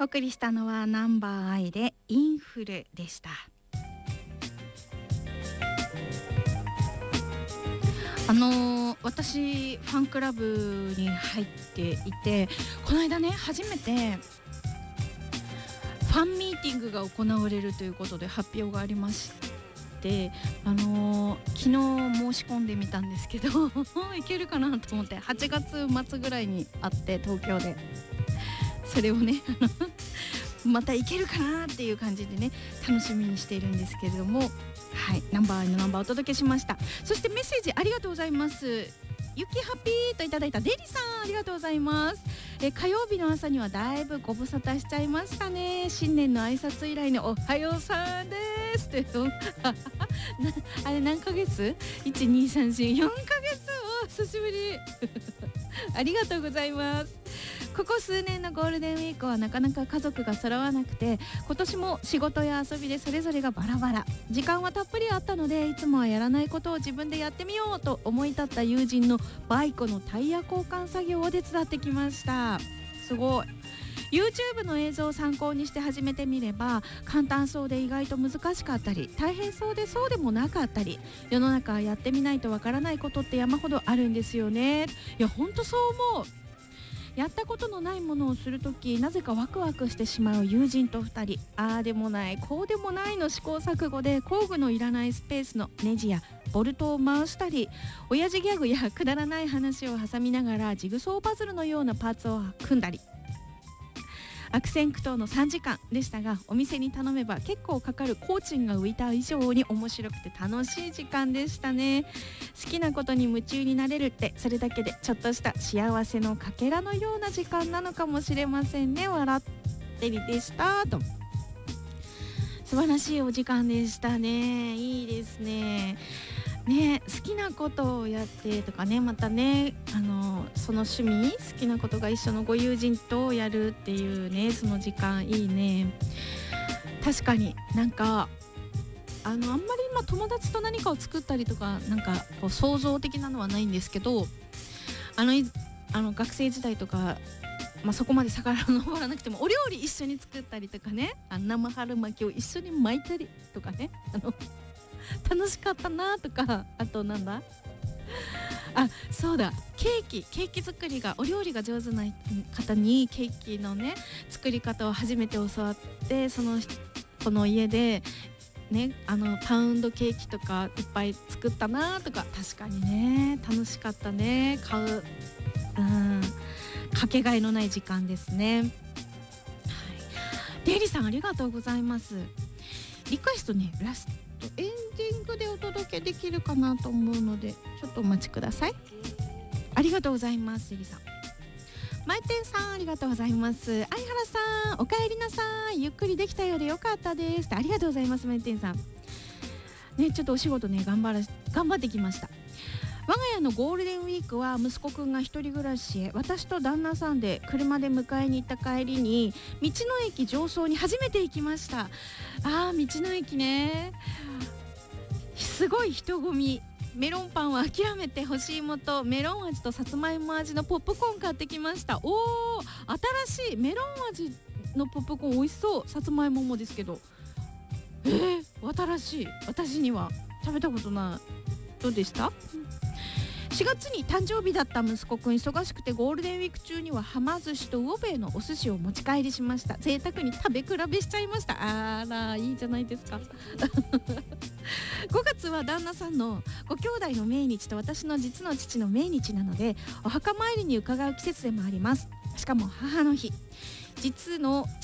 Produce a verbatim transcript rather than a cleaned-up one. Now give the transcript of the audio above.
お送りしたのはナンバーアイでインフルでした。あのー、私ファンクラブに入っていて、この間ね初めてファンミーティングが行われるということで発表がありまして、あのー、昨日申し込んでみたんですけどいけるかなと思って、はちがつ末ぐらいにあって東京でそれをねまたいけるかなっていう感じでね楽しみにしているんですけれども、はい、ナンバーのナンバーをお届けしました。そしてメッセージありがとうございます。ゆきハッピーといただいたデリさん、ありがとうございます。え火曜日の朝にはだいぶご無沙汰しちゃいましたね。新年の挨拶以来のおはようさんですってあれ何ヶ月 ?いち、に、さん、し、よんかげつ、お久しぶりありがとうございます。ここ数年のゴールデンウィークはなかなか家族が揃わなくて、今年も仕事や遊びでそれぞれがバラバラ、時間はたっぷりあったので、いつもはやらないことを自分でやってみようと思い立った友人のバイクのタイヤ交換作業を手伝ってきました。すごい。 YouTube の映像を参考にして始めてみれば、簡単そうで意外と難しかったり、大変そうでそうでもなかったり、世の中やってみないとわからないことって山ほどあるんですよね。いやほんとそう思う。やったことのないものをするとき、なぜかワクワクしてしまう友人とふたり、ああでもないこうでもないの試行錯誤で、工具のいらないスペースのネジやボルトを回したり、親父ギャグやくだらない話を挟みながらジグソーパズルのようなパーツを組んだり、悪戦苦闘のさんじかんでしたが、お店に頼めば結構かかる工賃が浮いた以上に面白くて楽しい時間でしたね。好きなことに夢中になれるって、それだけでちょっとした幸せのかけらのような時間なのかもしれませんね。笑ってりでしたと。素晴らしいお時間でしたね。いいですね。ね、好きなことをやってとかね、またね、あのその趣味、好きなことが一緒のご友人とやるっていうね、その時間いいね。確かになんかあのあんまり今友達と何かを作ったりとか、なんかこう創造的なのはないんですけど、あのあの学生時代とか、まあ、そこまで遡らなくてもお料理一緒に作ったりとかね、あの生春巻きを一緒に巻いたりとかね、あの楽しかったなとか、あとなんだ、あ、そうだ、ケーキケーキ作りが、お料理が上手な方にケーキのね作り方を初めて教わって、そのこの家でね、あのパウンドケーキとかいっぱい作ったなとか、確かにね楽しかったね。買う、うん、かけがえのない時間ですね。はい、デイリーさんありがとうございます。リクエストね、ラストエンディングでお届けできるかなと思うので、ちょっとお待ちください。ありがとうございます。デイリーさん、マイテンさんありがとうございます。相原さんおかえりなさい、ゆっくりできたようでよかったです。ありがとうございます。マイテンさんね、ちょっとお仕事ね頑張ら頑張ってきました。我が家のゴールデンウィークは息子くんが一人暮らしへ、私と旦那さんで車で迎えに行った帰りに、道の駅常総に初めて行きました。あー、道の駅ね、すごい人混み。メロンパンは諦めて干し芋とメロン味とさつまいも味のポップコーン買ってきました。おー、新しいメロン味のポップコーン美味しそう。さつまいももですけど、えー、新しい。私には食べたことない。どうでした？しがつに誕生日だった息子くん、忙しくてゴールデンウィーク中にははま寿司と魚べいのお寿司を持ち帰りしました。贅沢に食べ比べしちゃいました。あら、いいじゃないですかごがつは旦那さんのご兄弟の命日と私の実の父の命日なので、お墓参りに伺う季節でもあります。しかも母の日、実の